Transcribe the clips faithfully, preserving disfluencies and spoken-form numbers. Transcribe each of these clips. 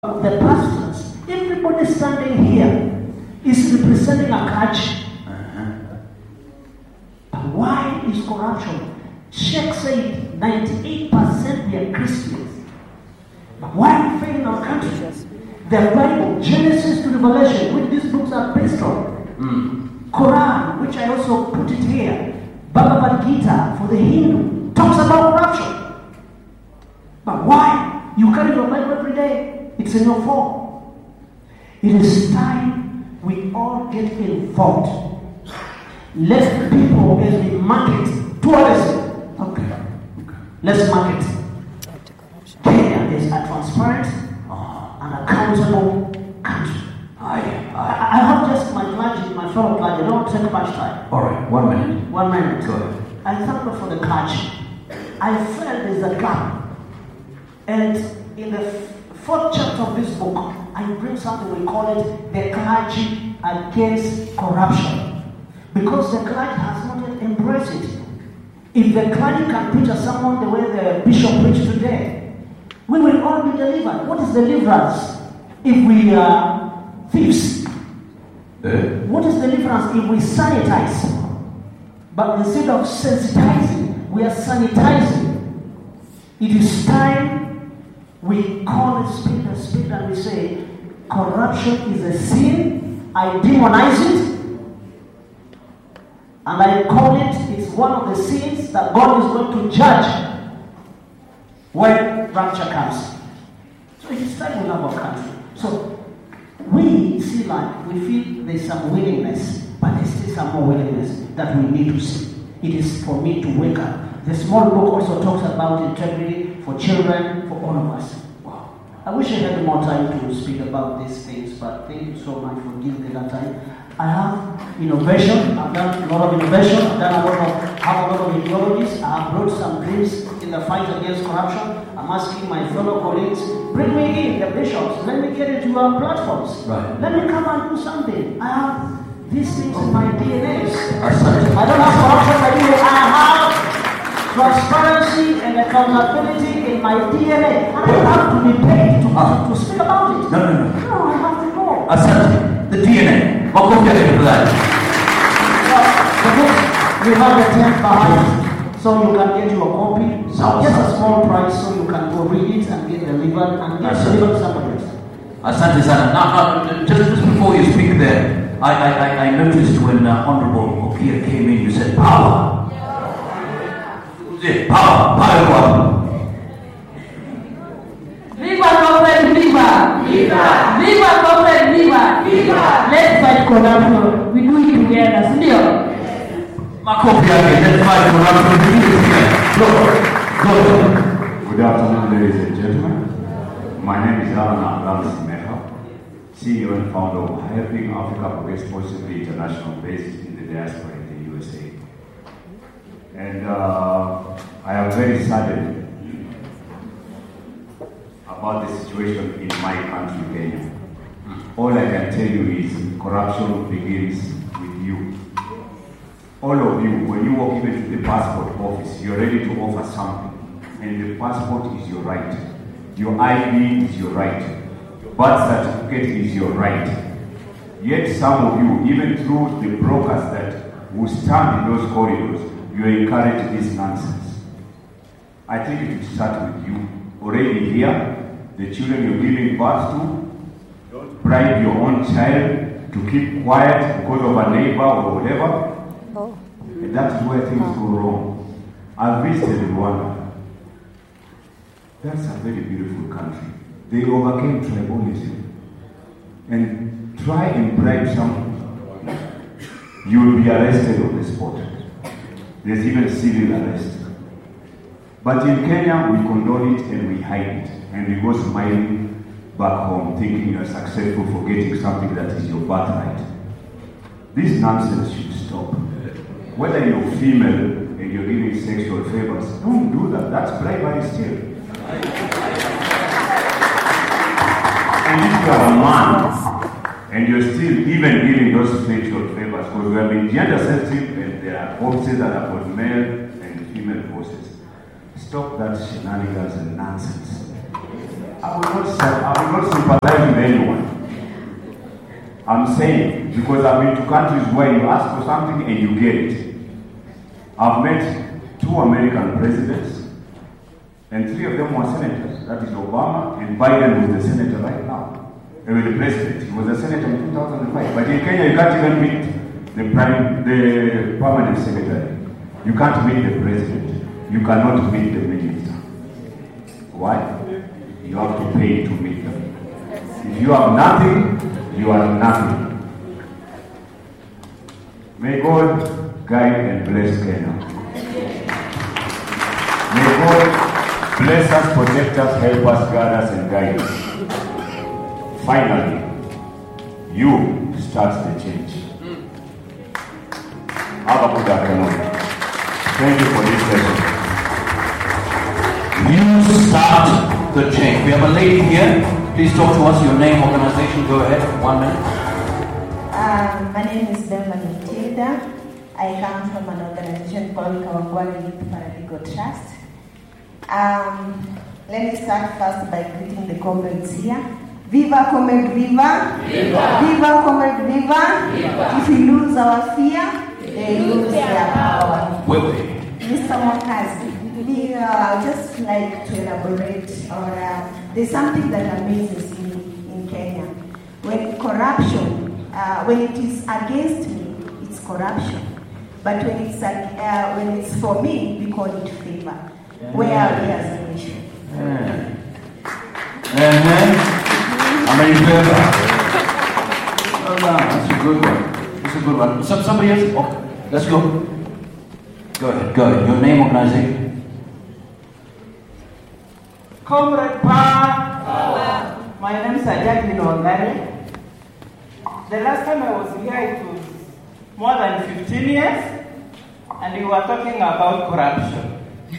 the pastors, everybody standing here is representing a church. Uh-huh. Why is corruption? Sheikh said ninety-eight percent we are Christians. But why are we failing our country? The Bible, Genesis to Revelation, which these books are based on. Mm. Quran, which I also put it here. Bhagavad Gita for the Hindu, talks about corruption. But why? You carry your Bible every day. It's in your phone. It is time we all get involved. Let people, as we market tourism. Okay. okay. Let's market. Kenya is a transparent uh, and accountable country. I, I, I have just my clergy, my fellow clergy. I don't want to take much time. All right, one minute. One minute. Go ahead. I thank God for the clergy. I felt there's a gap. And in the fourth chapter of this book, I bring something we call it the clergy against corruption. Because the clergy has not yet embraced it. If the clergy can preach a sermon the way the bishop preached today, we will all be delivered. What is deliverance if we are thieves? Uh, what is deliverance if we sanitize? But instead of sensitizing, we are sanitizing. It is time we call it spade a spade and we say, corruption is a sin. I demonize it. And I call it, it's one of the sins that God is going to judge when rapture comes. So it's time we love our country. So we see like, we feel there's some willingness, but there's still some more willingness that we need to see. It is for me to wake up. The small book also talks about integrity for children, for all of us. Wow. I wish I had more time to speak about these things, but thank you so much for giving me that time. I have innovation. I've done a lot of innovation. I've done a lot of, have a lot of ideologies. I have brought some dreams in the fight against corruption. I'm asking my fellow colleagues, bring me in, the bishops. Let me get into our platforms. Right. Let me come and do something. I have these things in my D N A. Sorry. I don't have corruption, but I have transparency and accountability in my D N A. And I have to be paid to, uh, to speak about it. No, no, no. No, I have to go. Asante, the D N A. What will get into that? Well, the book, we have the tent behind, so you can get your copy. Sounds Just a small price, so you can go read it and get delivered and get Asante. delivered to somebody else. Asante Sana. Now, now just, just before you speak there, I, I, I noticed when uh, Honorable Okia came in, you said power. Yeah, power, power. Viva corporate, viva! Viva! Viva corporate, viva! Viva! Let's fight corruption. We do it together, still. Makofi again, let's fight corruption. Go, go. Good afternoon, ladies and gentlemen. My name is Alan Abdul Meha, C E O and founder of Helping Africa Responsibly International, based in the diaspora in the U S A. And uh, I am very saddened about the situation in my country, Kenya. All I can tell you is corruption begins with you. All of you, when you walk even to the passport office, you're ready to offer something. And the passport is your right. Your I D is your right. Your birth certificate is your right. Yet some of you, even through the brokers that will stand in those corridors, you encourage this nonsense. I think it will start with you. Already here, the children you're giving birth to, don't bribe your own child to keep quiet because of a neighbor or whatever. Oh. And that's where things go wrong. I've visited Rwanda. That's a very beautiful country. They overcame tribalism. And try and bribe someone, you will be arrested on the spot. There's even civil arrest. But in Kenya, we condone it and we hide it. And we go smiling back home, thinking you're successful for getting something that is your birthright. This nonsense should stop. Whether you're female and you're giving sexual favors, don't do that. That's bribery still. And if you're a man and you're still even giving those sexual favors, because we have been gender sensitive and there are offices that are both male and female forces. Stop that shenanigans and nonsense. I will not, I will not sympathize with anyone. I'm saying, because I've been to countries where you ask for something and you get it. I've met two American presidents, and three of them were senators. That is Obama, and Biden was the senator right now. He was the president. He was a senator in two thousand five. But in Kenya, you can't even meet the prime, the permanent secretary. You can't meet the president. You cannot meet the minister. Why? You have to pay to meet them. If you have nothing, you are nothing. May God guide and bless Kenya. May God bless us, protect us, help us, guide us, and guide us. Finally, you start the change. Have a good afternoon. Thank you for this session. You start the change. We have a lady here. Please talk to us. Your name, organization. Go ahead. One minute. Um, my name is Beverly Tilda. I come from an organization called Kawangware Youth Paralegal Trust. Um, let me start first by greeting the comrades here. Viva Comrade Viva! Viva! Viva Comrade Viva! Viva! If we lose our fear, they lose their power. Will they? Mister Mwakazi, we uh, just like to elaborate, or uh, there's something that amazes me in Kenya. When corruption, uh, when it is against me, it's corruption. But when it's uh, when it's for me, we call it favor. Where are we as a nation? Yeah. Uh-huh. How many favor? Oh, no, that's a good one. That's a good one. Some, somebody else? Oh, let's go. Go ahead, go ahead. Your name, organization? Comrade Power. My name is Jacqueline Wangari. The last time I was here, it was more than fifteen years, and we were talking about corruption.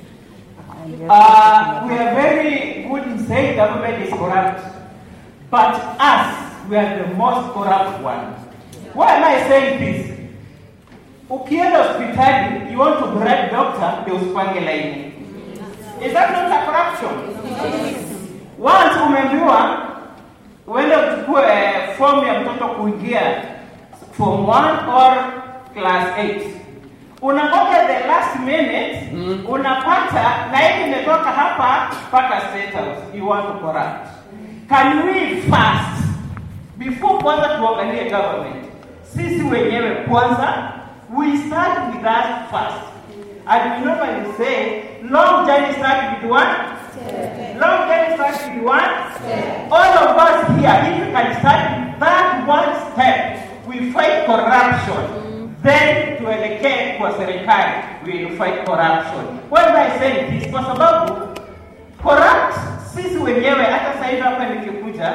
Uh, we are very good in saying government is corrupt, but us, we are the most corrupt ones. Why am I saying this? Ukienda hospitali, you want to bribe doctor, they usipange laini. Is that not a corruption? Once umeambiwa uende uchukue form ya mtoto kuingia form one or class eight. Unangoja the last minute, mm. unapata laini imetoka hapa mpaka state house. You want to corrupt. Can we fast before kwanza tuangalie government? Sisi wenyewe kwanza, we start with us first. And we normally say, long journey starts with one step. Long journey starts with one step. All of us here, if you can start with that one step, we fight corruption. Mm. Then tuelekee kwa serikali, we will fight corruption. Why am I saying this? Kwa sababu corrupt sisi wenyewe, hata sasa hivi hapa nikikuja,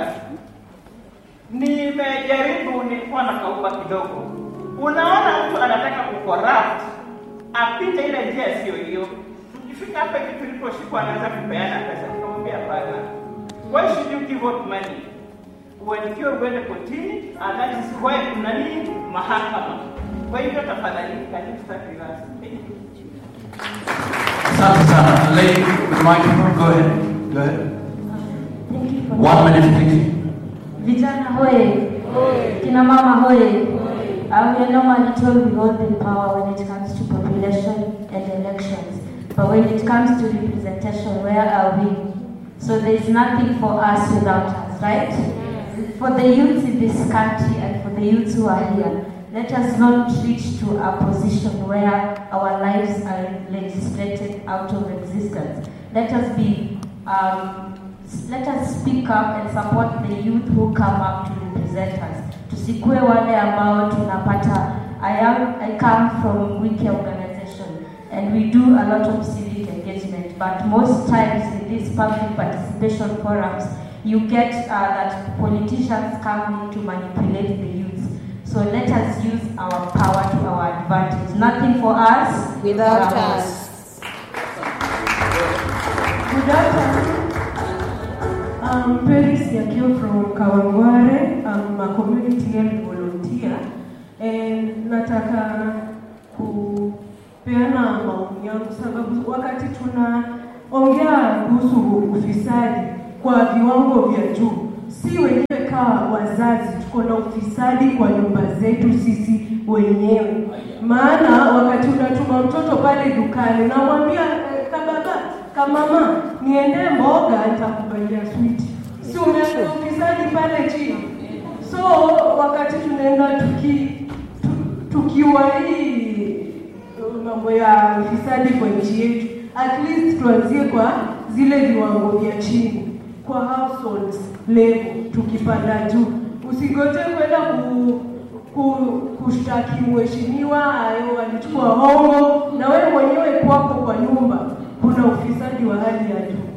nimejaribu, nilikuwa na kauba kidogo. Unaona mtu anataka kucorrupt, apite ile njia sio hiyo. Tukifika hapa kitu tuliposhikwa anaanza kupeana pesa. Nikamwambia hapana. Why should you give out money? Uandikiwe uende kotini, and that is why kuna nini mahakama. Kwa hivyo tafadhali karibu start with us. Asante sana. Lady with the microphone, go ahead. Go ahead. Thank you for One minute, please. Vijana hoye. Kina mama hoye. Uh, we are normally told we hold the power when it comes to population and elections. But when it comes to representation, where are we? So there is nothing for us without us, right? For the youths in this country and for the youths who are here, let us not reach to a position where our lives are legislated out of existence. Let us be, um, let us speak up and support the youth who come up to represent us. Tusikue wale ambao tunapata. I am, I come from Wiki organization, and we do a lot of civic engagement, but most times in these public participation forums, you get uh, that politicians come in to manipulate the youth. So let us use our power to our advantage. Nothing for us without us. Without us. Um, Paris Yakio from Kawangware. I'm a community health volunteer, and nataka kupeana maoni yangu sababu wakati tunaongea kuhusu ufisadi, kwa viwango vya juu. Si wenyewe kama wazazi tuko na ufisadi kwa nyumba zetu sisi wenyewe. Maana wakati unatuma mtoto pale dukani unamwambia eh, kababa, kamama, niende mboga nitakubalia sweet. Si umeanza ufisadi pale chini. So wakati tunaenda tuki tu, tukiwa hii mambo ya ufisadi kwa nchi yetu, at least tuanzie kwa zile viwango vya chini, kwa households level tukipanda juu. Usigote kwenda ku, ku, kushtaki mheshimiwa ayo alichukua hongo na wewe mwenyewe kwako kwa nyumba kuna ufisadi wa hali ya juu.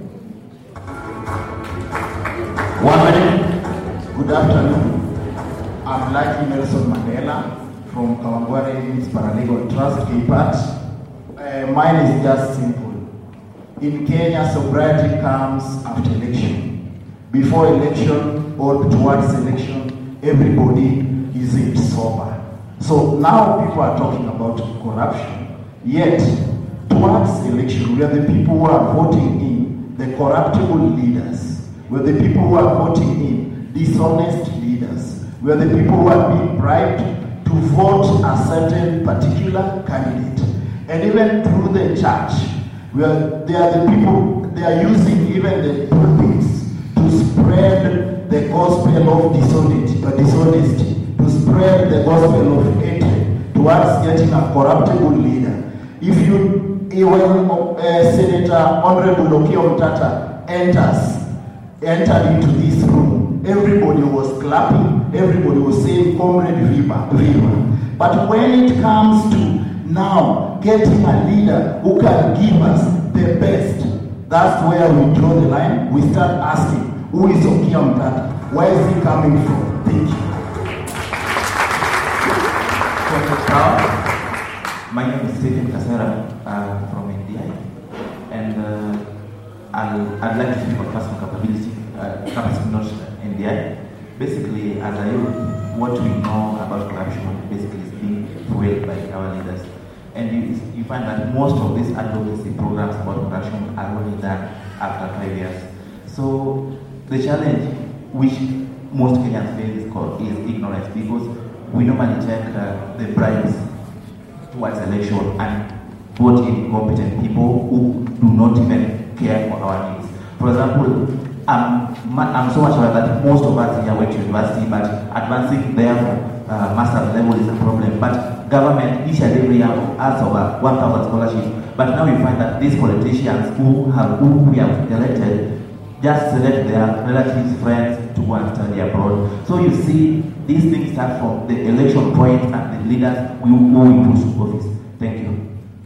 One minute. Good afternoon. I'm Lucky Nelson Mandela from Kawangware Paralegal Trust, K P A T. Uh, mine is just simple. In Kenya, sobriety comes after election. Before election or towards election, everybody isn't sober. So now people are talking about corruption. Yet, towards election, we are the people who are voting in the corruptible leaders. We are the people who are voting in dishonest leaders. We are the people who are being bribed to vote a certain particular candidate. And even through the church, we are, they are the people, they are using even the pulpits to spread the gospel of dishonesty, uh, dishonesty, to spread the gospel of hatred towards getting a corruptible leader. If you, when uh, Senator Honorable Okiya Omtatah enters, entered into this room, everybody was clapping, everybody was saying, Comrade Viva, Viva. But when it comes to now getting a leader who can give us the best, that's where we draw the line. We start asking, who is Okiya Omtatah? Where is he coming from? Thank you. My name is Stephen Kasera uh, from N D I, and uh, I'll, I'd like to speak on personal capability, uh, capacity, not N D I. Basically, as a youth, what we know about corruption basically is being fueled by our leaders. And you, you find that most of these advocacy programs about corruption are only done after five years. So the challenge which most Kenyans face is called is ignorance, because we normally check uh, the bribes towards election and vote in competent people who do not even care for our needs. For example, um, I'm so much aware that most of us here went to university, but advancing there for uh, master's level is a problem. But government each and every year has over one thousand scholarships. But now we find that these politicians who have who we have elected just select their relatives, friends to go and study abroad. So you see, these things start from the election point and the leaders who we push to office. Thank you.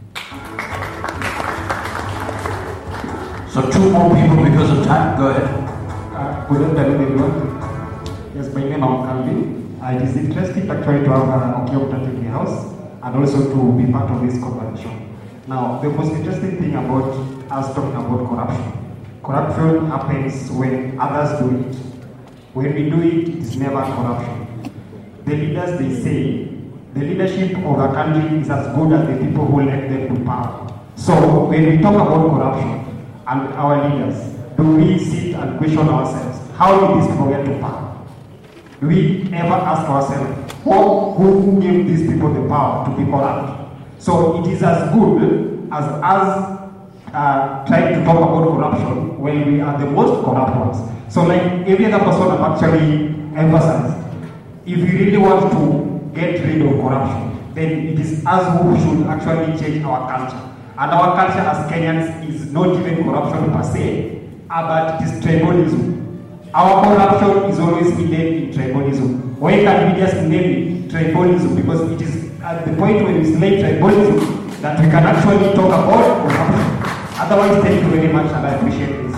So two more people because of time. Go ahead. Uh, good afternoon, everyone. Yes, my name is Kalvi. Uh, it is interesting actually to have an Okiya Omtatah in the house and also to be part of this conversation. Now, the most interesting thing about us talking about corruption. Corruption happens when others do it. When we do it, it is never corruption. The leaders, they say, the leadership of a country is as good as the people who elect them to power. So when we talk about corruption and our leaders, do we sit and question ourselves, how did these people get to power? Do we ever ask ourselves, who, who gave these people the power to be corrupt? So it is as good as us uh, trying to talk about corruption when we are the most corrupt ones. So like every other person have actually emphasized, if we really want to get rid of corruption, then it is us who should actually change our culture. And our culture as Kenyans is not even corruption per se, but it is tribalism. Our corruption is always hidden in tribalism. Why can't we just name it tribalism? Because it is at the point when we slay tribalism that we can actually talk about corruption. Otherwise, thank you very much and I appreciate this.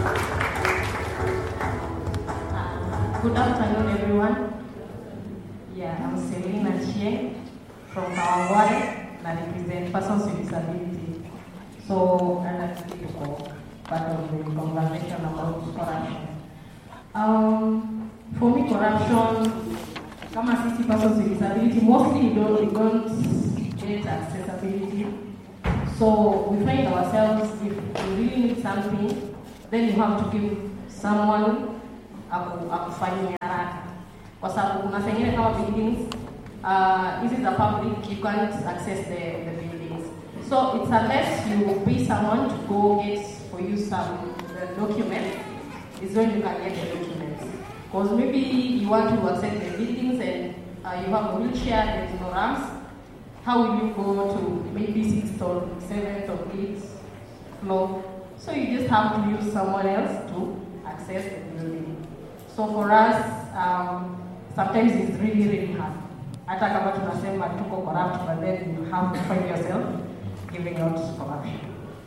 Good afternoon, everyone. Yeah, I'm Selina Chieng from Kawangware and I represent persons with disability. So I'd like to speak for part of the conversation about corruption. Um, for me, corruption, come as sixty persons with disability, mostly we don't, we don't get accessibility. So we find ourselves, if we really need something, then you have to give someone aku akufanyia haraka, kwa sababu kuna sengine kama buildings, uh, this is a public, you can't access the, the buildings. So it's unless you pay someone to go get for you some uh, documents, is when you can get the documents. Because maybe you want to access the buildings and uh, you have a wheelchair, there is no ramps. How will you go to maybe sixth or seventh or eighth floor? So you just have to use someone else to access the building. So for us, um, sometimes it's really, really hard. Hata kama tunasema tuko corrupt, but then you have to find yourself giving out corruption.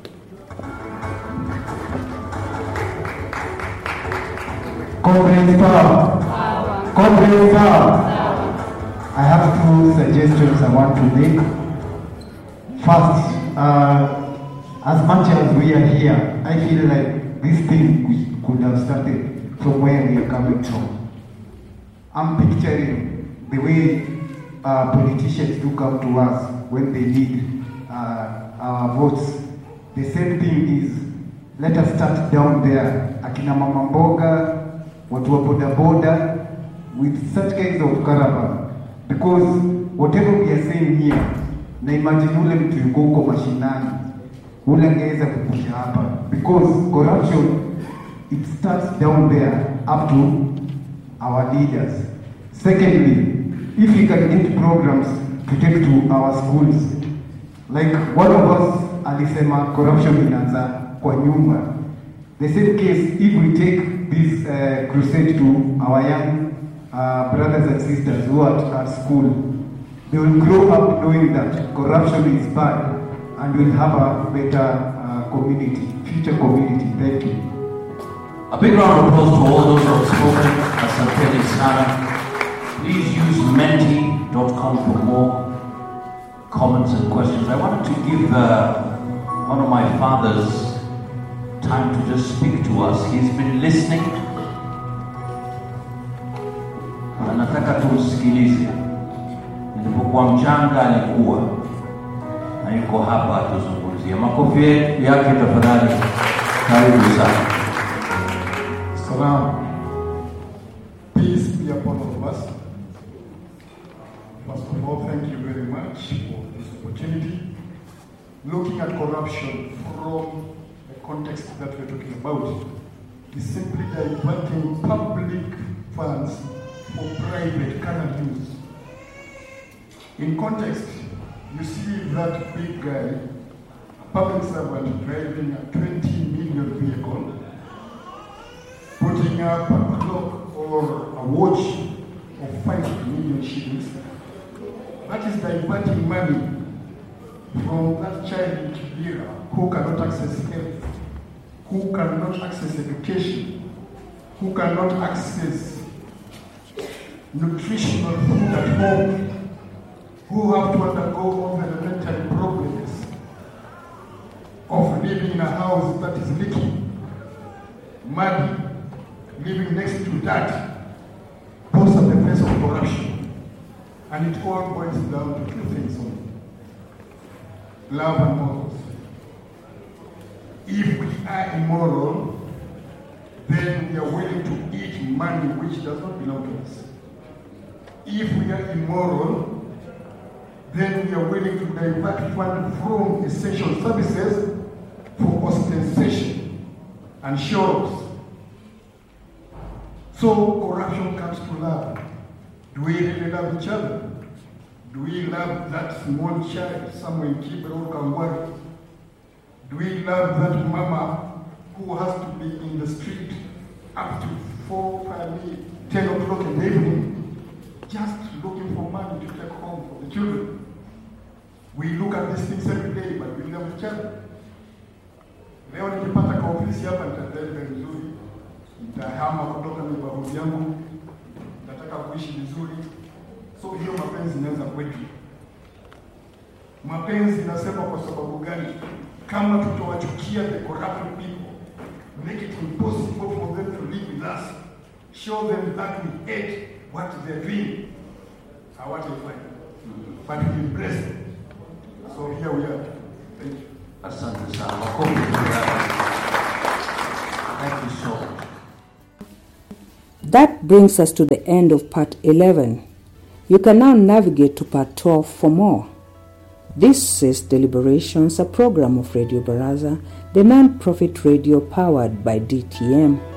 Comrade power. Comrade power. I have two suggestions I want to make. First, uh, as much as we are here, I feel like this thing we could have started from where we are coming from. I'm picturing the way uh, politicians do come to us when they need uh, our votes. The same thing is, let us start down there. Akina mama mboga, watu wa boda boda, with such kinds of caravan. Because whatever we are saying here, na imagine ule mtu yuko huko mashinani, ule angeweza kupusha hapa. Because corruption, it starts down there up to our leaders. Secondly, if we can get programs to take to our schools, like one of us alisema corruption inaanza kwa nyumba. The same case, if we take this uh, crusade to our young uh, brothers and sisters who are at school, they will grow up knowing that corruption is bad and will have a better uh, community, future community. Thank you. A big round of applause to all those who have spoken. Asanteni sana. Please use menti dot com for more comments and questions. I wanted to give uh, one of my fathers time to just speak to us. He's been listening. Anataka tumsikilize. Nilipokuwa mchanga alikuwa na yuko hapa atuzungumzia. Makofi yake tafadhali. Karibu sana. Salam. Peace be upon all of us. First of all, thank you very much for this opportunity. Looking at corruption from the context that we're talking about is simply diverting public funds for private carnal use. In context, you see that big guy, a public servant driving a twenty million vehicle, putting up a clock or a watch of five million shillings. That is diverting money from that child in Kibera who cannot access health, who cannot access education, who cannot access nutritional food at home, who have to undergo all the elementary problems of living in a house that is leaking, muddy, living next to that. Those are the face of corruption. And it all boils down to two things only: love and morals. If we are immoral, then we are willing to eat money which does not belong to us. If we are immoral, then we are willing to divert funds from essential services for ostentation and shows. So corruption comes to love. Do we really love each other? Do we love that small child somewhere in Kibera or Kangwari? Do we love that mama who has to be in the street up to four, five, ten o'clock in the evening, just looking for money to take home for the children? We look at these things every day, but we love each other. Leo nikipata kwa ofisi hapa nitaendelea vizuri, nitahama kutoka mibavu yangu, nataka kuishi vizuri. So hiyo mapenzi inaanza kwetu. Mapenzi inasema kwa sababu gani? Kama tutawachukia the corrupt people, make it impossible for them to live with us, show them that we hate what they're doing, hawatafanya. But we embrace them. So here we are. Thank you. Asante sana. Thank you so much. That brings us to the end of part eleven. You can now navigate to part twelve for more. This is Deliberations, a program of Radio Baraza, the non-profit radio powered by D T M.